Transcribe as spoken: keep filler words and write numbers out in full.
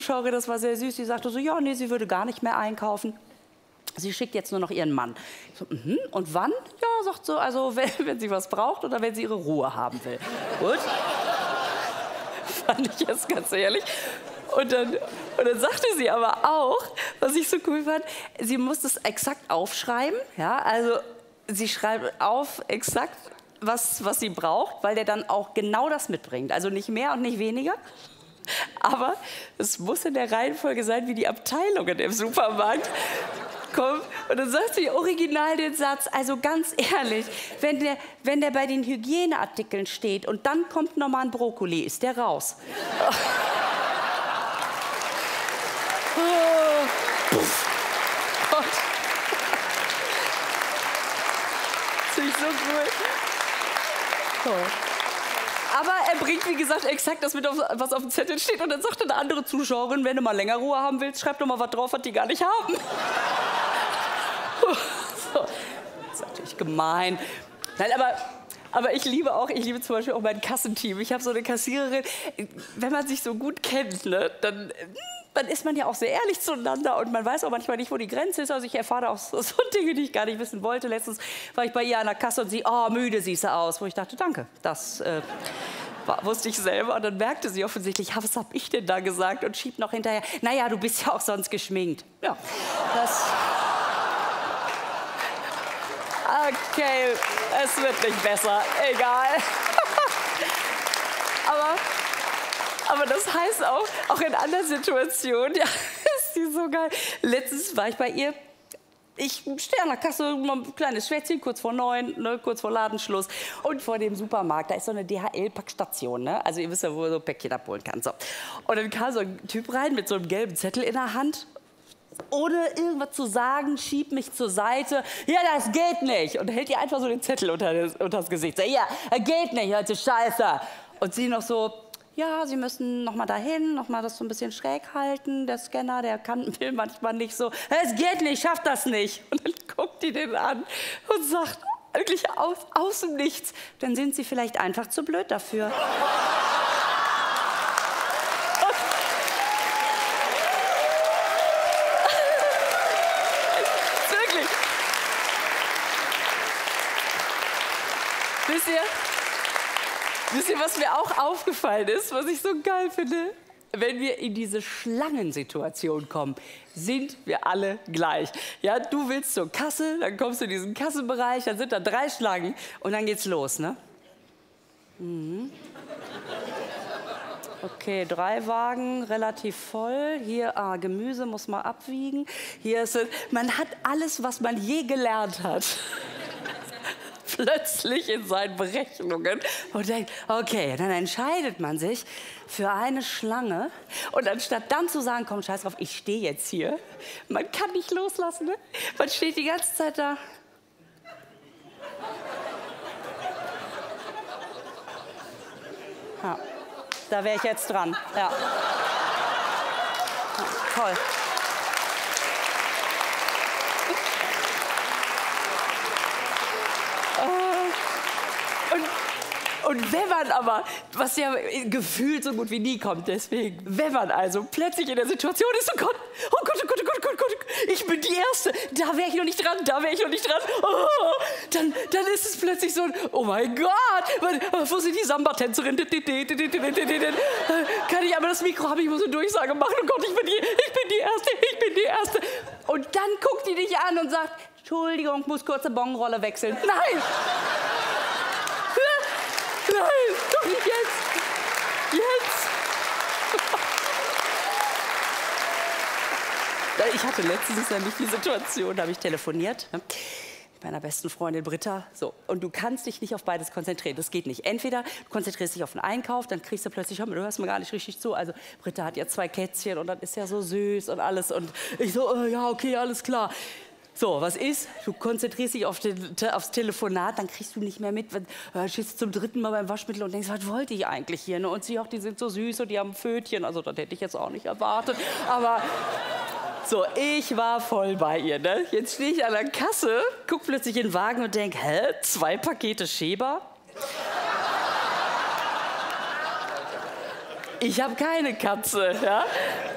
Zuschauerin, das war sehr süß, die sagte so, ja, nee, sie würde gar nicht mehr einkaufen. Sie schickt jetzt nur noch ihren Mann. Ich so, mhm. Und wann? Ja, sagt so, also wenn, wenn sie was braucht oder wenn sie ihre Ruhe haben will. Gut. Fand ich jetzt ganz ehrlich. Und dann, und dann sagte sie aber auch, was ich so cool fand, sie musste es exakt aufschreiben. Ja, also sie schreibt auf exakt, was, was sie braucht, weil der dann auch genau das mitbringt. Also nicht mehr und nicht weniger. Aber es muss in der Reihenfolge sein, wie die Abteilungen im Supermarkt kommen. Und dann sagt sie original den Satz, also ganz ehrlich, wenn der, wenn der bei den Hygieneartikeln steht und dann kommt nochmal ein Brokkoli, ist der raus. Oh. Gott. Das finde ich so cool. So. Aber er bringt, wie gesagt, exakt das mit, was auf dem Zettel steht. Und dann sagte eine andere Zuschauerin, wenn du mal länger Ruhe haben willst, schreib doch mal was drauf, was die gar nicht haben. So. Das ist natürlich gemein. Nein, aber, aber ich liebe auch, ich liebe zum Beispiel auch mein Kassenteam. Ich habe so eine Kassiererin, wenn man sich so gut kennt, ne, dann, dann ist man ja auch sehr ehrlich zueinander und man weiß auch manchmal nicht, wo die Grenze ist. Also ich erfahre auch so, so Dinge, die ich gar nicht wissen wollte. Letztens war ich bei ihr an der Kasse und sie, oh, müde siehst du aus. Wo ich dachte, danke, das äh, war, wusste ich selber. Und dann merkte sie offensichtlich, ja, was habe ich denn da gesagt? Und schiebt noch hinterher, naja, du bist ja auch sonst geschminkt. Ja, das... Okay, es wird nicht besser, egal. aber, aber das heißt auch, auch in anderen Situationen, ja, ist die so geil. Letztens war ich bei ihr, ich stehe an der Kasse, ein kleines Schwätzchen, kurz vor neun, ne, kurz vor Ladenschluss. Und vor dem Supermarkt, da ist so eine D H L-Packstation, ne? Also ihr wisst ja, wo man so Päckchen abholen kann. So. Und dann kam so ein Typ rein mit so einem gelben Zettel in der Hand. Ohne irgendwas zu sagen, schiebt mich zur Seite. Ja, das geht nicht. Und hält ihr einfach so den Zettel unter das, unter das Gesicht. So, ja, das geht nicht, heute Scheiße. Und sie noch so, ja, Sie müssen noch mal dahin, noch mal das so ein bisschen schräg halten. Der Scanner, der kann, will manchmal nicht so. Es geht nicht, schafft das nicht. Und dann guckt die den an und sagt, wirklich aus, aus dem Nichts, dann sind Sie vielleicht einfach zu blöd dafür. Wisst ihr, wisst ihr, was mir auch aufgefallen ist, was ich so geil finde? Wenn wir in diese Schlangensituation kommen, sind wir alle gleich. Ja, du willst zur Kasse, dann kommst du in diesen Kassenbereich, dann sind da drei Schlangen und dann geht's los, ne? Mhm. Okay, drei Wagen, relativ voll. Hier, ah, Gemüse muss man abwiegen. Hier ist, man hat alles, was man je gelernt hat. Plötzlich in seinen Berechnungen und denkt, okay, dann entscheidet man sich für eine Schlange und anstatt dann zu sagen, komm, scheiß drauf, ich stehe jetzt hier, man kann nicht loslassen, ne? Man steht die ganze Zeit da. Ja, da wäre ich jetzt dran, ja. Ja, toll. Und wenn man aber, was ja gefühlt so gut wie nie kommt, deswegen, wenn man also plötzlich in der Situation ist, oh Gott, oh Gott, oh Gott, oh Gott, oh Gott, oh Gott, ich bin die Erste, da wäre ich noch nicht dran, da wäre ich noch nicht dran, oh, dann, dann ist es plötzlich so, oh mein Gott, wo sind die Samba-Tänzerinnen? Kann ich aber das Mikro haben, ich muss eine Durchsage machen, oh Gott, ich bin die, ich bin die Erste, ich bin die Erste. Und dann guckt die dich an und sagt, Entschuldigung, muss kurz eine Bonrolle wechseln. Nein! Nein, doch nicht jetzt! Jetzt! Ich hatte letztens nämlich die Situation, da habe ich telefoniert, ne, mit meiner besten Freundin Britta. So, und du kannst dich nicht auf beides konzentrieren, das geht nicht. Entweder du konzentrierst dich auf den Einkauf, dann kriegst du plötzlich, hör mal, du hörst mir gar nicht richtig zu. Also Britta hat ja zwei Kätzchen und dann ist ja so süß und alles. Und ich so, äh, ja, okay, alles klar. So, was ist? Du konzentrierst dich auf den, aufs Telefonat, dann kriegst du nicht mehr mit. Du stehst zum dritten Mal beim Waschmittel und denkst, was wollte ich eigentlich hier? Ne? Und sie auch, die sind so süß und die haben Pfötchen. Also das hätte ich jetzt auch nicht erwartet. Aber so, ich war voll bei ihr. Ne? Jetzt stehe ich an der Kasse, guck plötzlich in den Wagen und denk, hä, zwei Pakete Schäber? Ich habe keine Katze, ja?